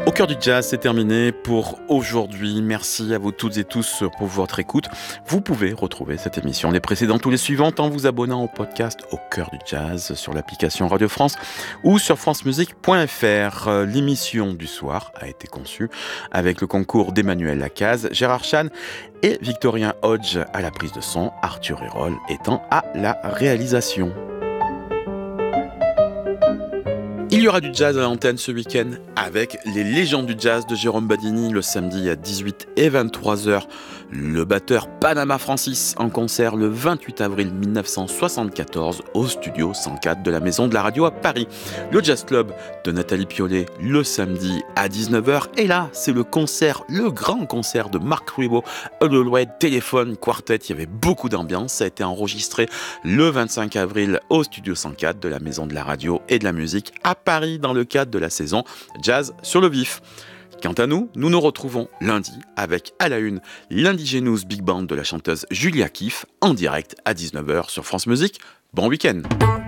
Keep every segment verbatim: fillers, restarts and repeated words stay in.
Au cœur du jazz, c'est terminé pour aujourd'hui. Merci à vous toutes et tous pour votre écoute. Vous pouvez retrouver cette émission, les précédentes ou les suivantes, en vous abonnant au podcast Au cœur du jazz sur l'application Radio France ou sur francemusique point f r. L'émission du soir a été conçue avec le concours d'Emmanuel Lacaze, Gérard Chan et Victorien Hodge à la prise de son, Arthur Hérol étant à la réalisation. Il y aura du jazz à l'antenne ce week-end avec les légendes du jazz de Jérôme Badini le samedi à dix-huit et vingt-trois heures. Le batteur Panama Francis en concert le vingt-huit avril mille neuf cent soixante-quatorze au studio cent quatre de la Maison de la Radio à Paris. Le Jazz Club de Nathalie Piollet le samedi à dix-neuf heures. Et là, c'est le concert, le grand concert de Marc Ribot, Hollywood Telephone Quartet. Il y avait beaucoup d'ambiance. Ça a été enregistré le vingt-cinq avril au studio cent quatre de la Maison de la Radio et de la Musique à Paris dans le cadre de la saison Jazz sur le vif. Quant à nous, nous nous retrouvons lundi avec à la une l'Indigénouse Big Band de la chanteuse Julia Keefe en direct à dix-neuf heures sur France Musique. Bon week-end.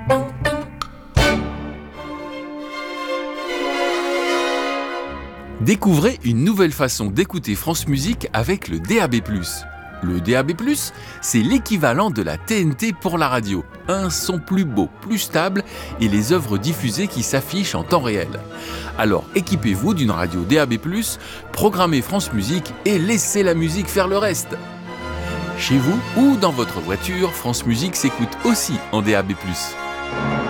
Découvrez une nouvelle façon d'écouter France Musique avec le D A B plus. Le D A B plus, c'est l'équivalent de la T N T pour la radio. Un son plus beau, plus stable et les œuvres diffusées qui s'affichent en temps réel. Alors équipez-vous d'une radio D A B plus, programmez France Musique et laissez la musique faire le reste. Chez vous ou dans votre voiture, France Musique s'écoute aussi en D A B plus.